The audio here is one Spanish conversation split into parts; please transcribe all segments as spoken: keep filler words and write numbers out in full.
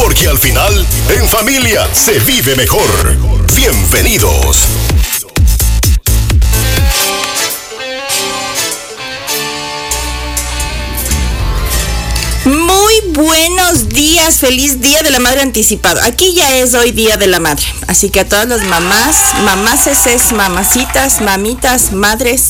porque al final, en familia se vive mejor. Bienvenidos. Muy buenos días, feliz Día de la Madre anticipado. Aquí ya es hoy Día de la Madre, así que a todas las mamás, mamaceses, mamacitas, mamitas, madres,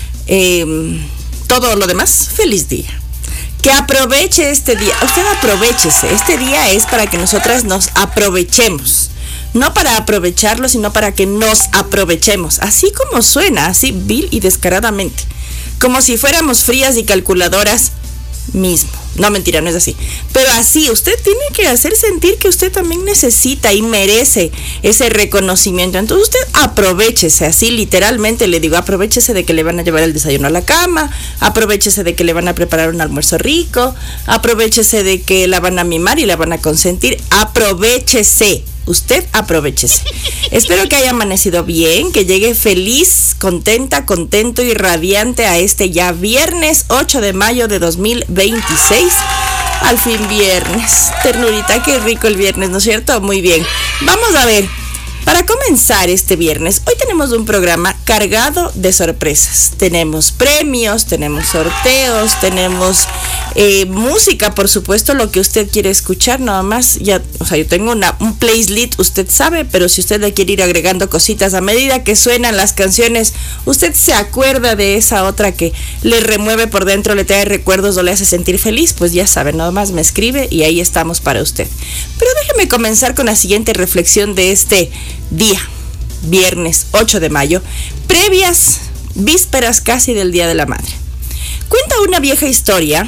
eh, todo lo demás, feliz día. Que aproveche este día, usted aprovechese, este día es para que nosotras nos aprovechemos. No para aprovecharlo, sino para que nos aprovechemos, así como suena, así vil y descaradamente, como si fuéramos frías y calculadoras mismo. No, mentira, no es así. Pero así, usted tiene que hacer sentir que usted también necesita y merece ese reconocimiento. Entonces usted aprovéchese, así literalmente le digo, aprovéchese de que le van a llevar el desayuno a la cama, aprovéchese de que le van a preparar un almuerzo rico, aprovéchese de que la van a mimar y la van a consentir, aprovéchese. Usted aprovéchese. Espero que haya amanecido bien, que llegue feliz, contenta, contento y radiante a este ya viernes ocho de mayo de dos mil veintiséis. Al fin viernes. Ternurita, qué rico el viernes, ¿no es cierto? Muy bien. Vamos a ver. Para comenzar este viernes, hoy tenemos un programa cargado de sorpresas. Tenemos premios, tenemos sorteos, tenemos eh, música, por supuesto, lo que usted quiere escuchar, nada más. Ya, o sea, yo tengo una, un playlist, usted sabe, pero si usted le quiere ir agregando cositas a medida que suenan las canciones, usted se acuerda de esa otra que le remueve por dentro, le trae recuerdos o le hace sentir feliz, pues ya sabe, nada más me escribe y ahí estamos para usted. Pero déjeme comenzar con la siguiente reflexión de este día, viernes ocho de mayo, previas vísperas casi del Día de la Madre. Cuenta una vieja historia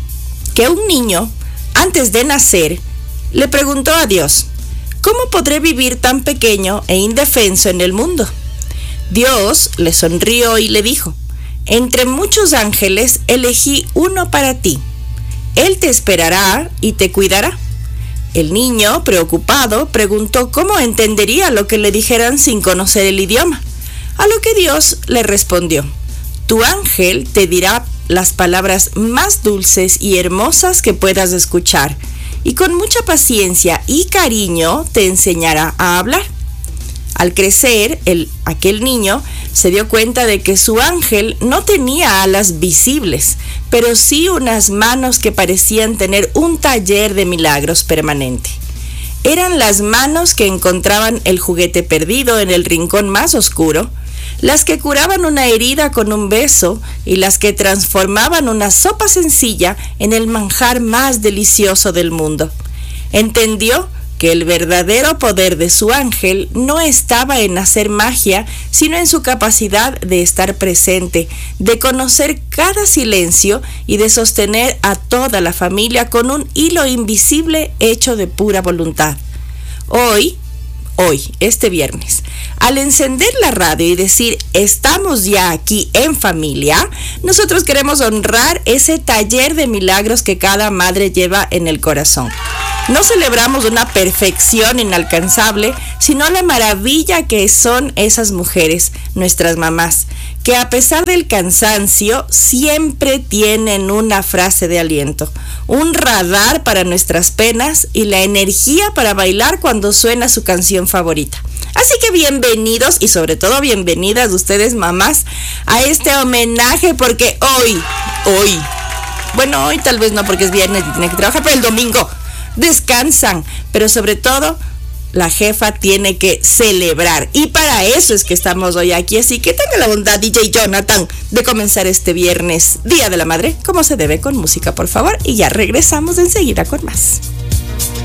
que un niño, antes de nacer, le preguntó a Dios: ¿cómo podré vivir tan pequeño e indefenso en el mundo? Dios le sonrió y le dijo: entre muchos ángeles elegí uno para ti. Él te esperará y te cuidará. El niño, preocupado, preguntó cómo entendería lo que le dijeran sin conocer el idioma. A lo que Dios le respondió: tu ángel te dirá las palabras más dulces y hermosas que puedas escuchar, y con mucha paciencia y cariño te enseñará a hablar. Al crecer, el, aquel niño se dio cuenta de que su ángel no tenía alas visibles, pero sí unas manos que parecían tener un taller de milagros permanente. Eran las manos que encontraban el juguete perdido en el rincón más oscuro, las que curaban una herida con un beso y las que transformaban una sopa sencilla en el manjar más delicioso del mundo. Entendió que el verdadero poder de su ángel no estaba en hacer magia, sino en su capacidad de estar presente, de conocer cada silencio y de sostener a toda la familia con un hilo invisible hecho de pura voluntad. Hoy, hoy, este viernes, al encender la radio y decir estamos ya aquí en familia, nosotros queremos honrar ese taller de milagros que cada madre lleva en el corazón. No celebramos una perfección inalcanzable, sino la maravilla que son esas mujeres, nuestras mamás, que a pesar del cansancio siempre tienen una frase de aliento, un radar para nuestras penas y la energía para bailar cuando suena su canción favorita. Así que bienvenidos y sobre todo bienvenidas ustedes mamás a este homenaje, porque hoy, hoy, bueno hoy tal vez no porque es viernes y tiene que trabajar, pero el domingo descansan, pero sobre todo la jefa tiene que celebrar y para eso es que estamos hoy aquí, así que tenga la bondad, D J Jonathan, de comenzar este viernes, Día de la Madre, como se debe, con música por favor, y ya regresamos enseguida con más.